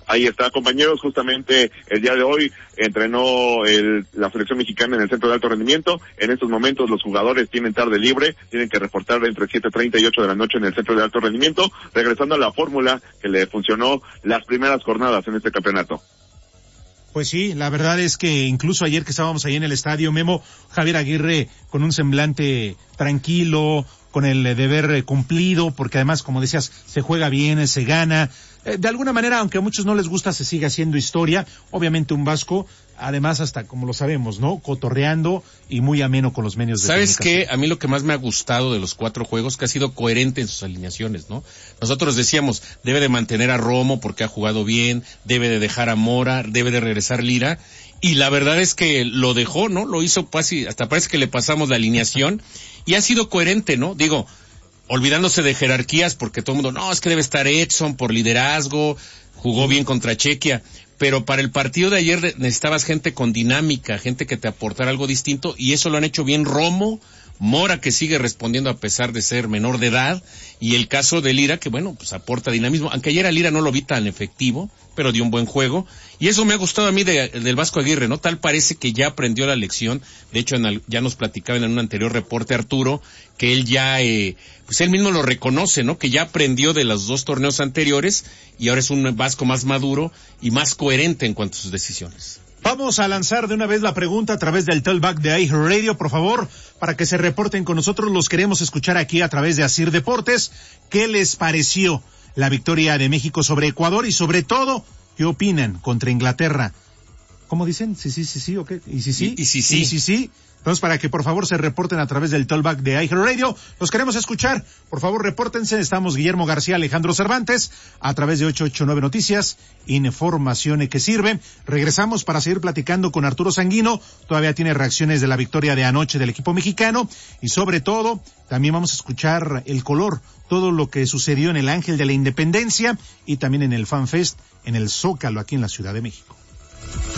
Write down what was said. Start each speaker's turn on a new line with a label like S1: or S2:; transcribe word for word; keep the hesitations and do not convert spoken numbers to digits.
S1: Ahí está, compañeros, justamente el día de hoy entrenó el, la selección mexicana en el centro de alto rendimiento. En estos momentos los jugadores tienen tarde libre, tienen que reportar entre siete treinta y ocho de la noche en el centro de alto rendimiento, regresando a la fórmula que le funcionó las primeras jornadas en este campeonato.
S2: Pues sí, la verdad es que incluso ayer que estábamos ahí en el estadio, Memo, Javier Aguirre con un semblante tranquilo, con el deber cumplido, porque además, como decías, se juega bien, se gana. Eh, de alguna manera, aunque a muchos no les gusta, se sigue haciendo historia. Obviamente un Vasco, además hasta como lo sabemos, ¿no? Cotorreando y muy ameno con los medios de
S3: ¿Sabes
S2: comunicación.
S3: qué? A mí lo que más me ha gustado de los cuatro juegos, que ha sido coherente en sus alineaciones, ¿no? Nosotros decíamos, debe de mantener a Romo porque ha jugado bien, debe de dejar a Mora, debe de regresar Lira, y la verdad es que lo dejó, ¿no? Lo hizo casi, hasta parece que le pasamos la alineación, y ha sido coherente, ¿no? Digo, olvidándose de jerarquías, porque todo el mundo, no, es que debe estar Edson por liderazgo, jugó bien contra Chequia, pero para el partido de ayer necesitabas gente con dinámica, gente que te aportara algo distinto, y eso lo han hecho bien Romo, Mora, que sigue respondiendo a pesar de ser menor de edad, y el caso de Lira, que bueno, pues aporta dinamismo, aunque ayer a Lira no lo vi tan efectivo, pero dio un buen juego, y eso me ha gustado a mí de, del Vasco Aguirre, ¿no? Tal parece que ya aprendió la lección, de hecho en el, ya nos platicaban en un anterior reporte Arturo, que él ya, eh, pues él mismo lo reconoce, ¿no? Que ya aprendió de los dos torneos anteriores, y ahora es un Vasco más maduro y más coherente en cuanto a sus decisiones.
S2: Vamos a lanzar de una vez la pregunta a través del Talkback de iHeartRadio, por favor, para que se reporten con nosotros. Los queremos escuchar aquí a través de Asir Deportes. ¿Qué les pareció la victoria de México sobre Ecuador? Y sobre todo, ¿qué opinan contra Inglaterra? ¿Cómo dicen? Sí, sí, sí, sí, ¿o qué? ¿Y sí, sí?
S3: Y, y sí, sí.
S2: Y sí, sí. Entonces, para que por favor se reporten a través del Talkback de iHeartRadio, los queremos escuchar. Por favor, repórtense. Estamos Guillermo García, Alejandro Cervantes, a través de ocho ocho nueve Noticias, información que sirve. Regresamos para seguir platicando con Arturo Sanguino. Todavía tiene reacciones de la victoria de anoche del equipo mexicano. Y sobre todo, también vamos a escuchar el color, todo lo que sucedió en el Ángel de la Independencia y también en el FanFest, en el Zócalo, aquí en la Ciudad de México.